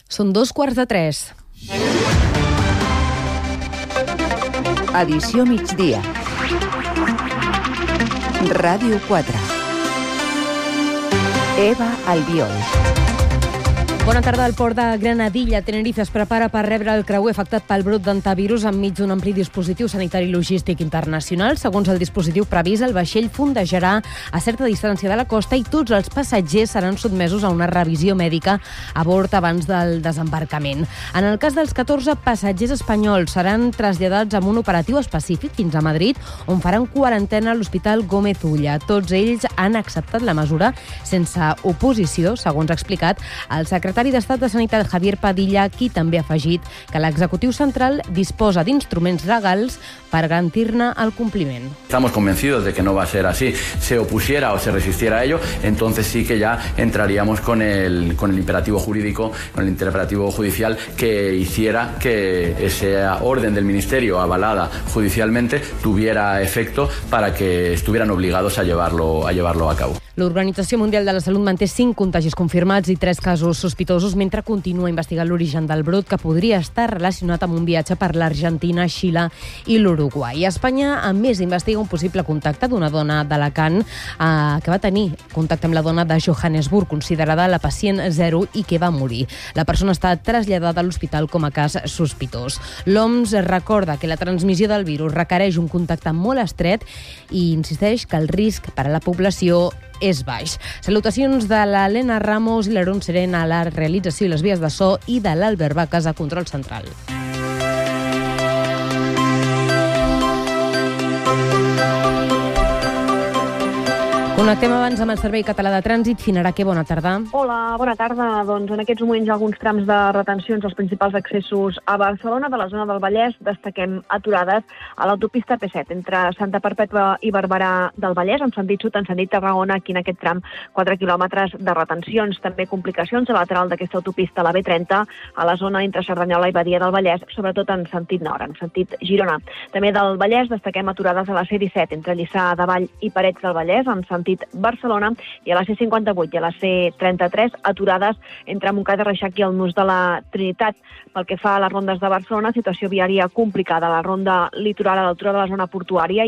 Són 2:15. Edició migdia. Ràdio 4. Eva Albiol. Bona tarda. El port de Granadilla, Tenerife, es prepara per rebre el creuer afectat pel brot d'hantavirus enmig d'un ampli dispositiu sanitari i logístic internacional. Segons el dispositiu previst, el vaixell fondejarà a certa distància de la costa i tots els passatgers seran sotmesos a una revisió mèdica a bord abans del desembarcament. En el cas dels 14 passatgers espanyols, seran traslladats amb un operatiu específic fins a Madrid, on faran quarantena a l'Hospital Gómez Ulla. Tots ells han acceptat la mesura sense oposició, segons ha explicat el secretari d'Estat de Sanitat, Javier Padilla, qui també ha afegit que l'executiu central disposa d'instruments legals per garantir-ne el compliment. Estamos convencidos de que no va a ser así. Se opusiera o se resistiera a ello, entonces sí que ya entraríamos con el imperativo jurídico, con el imperativo judicial que hiciera que esa orden del Ministerio avalada judicialmente tuviera efecto para que estuvieran obligados a llevarlo a cabo. L'Organització Mundial de la Salut manté 5 contagis confirmats i 3 casos sospitosos mentre continua investigant l'origen del brot, que podria estar relacionat amb un viatge per l'Argentina, Xile i l'Uruguai. Espanya, a més, investiga un possible contacte d'una dona d'Alacant que va tenir contacte amb la dona de Johannesburg, considerada la pacient 0 i que va morir. La persona està traslladada a l'hospital com a cas sospitós. L'OMS recorda que la transmissió del virus requereix un contacte molt estret i insisteix que el risc per a la població és baix. Salutacions de l'Helena Ramos i l'Aaron Serena a la realització i les vies de so i de l'Albert Vacas a control central. Connectem abans amb el Servei Català de Trànsit. Finaraque, bona tarda. Hola, bona tarda. Doncs en aquests moments hi ha alguns trams de retencions als principals accessos a Barcelona. De la zona del Vallès destaquem aturades a l'autopista P7 entre Santa Perpètua i Barberà del Vallès, en sentit sud, en sentit Tarragona, aquí en aquest tram 4 quilòmetres de retencions. També complicacions a lateral d'aquesta autopista, la B30, a la zona entre Cerdanyola i Badia del Vallès, sobretot en sentit nord, en sentit Girona. També del Vallès destaquem aturades a la C17 entre Lliçà de Vall i Parets del Vallès, en sentit Barcelona, i a la C58 i a la C33 aturades entre Montcada i Reixac i el Nus de la Trinitat. Pel que fa a les rondes de Barcelona, situació viària complicada a la ronda litoral a l'altura de la zona portuària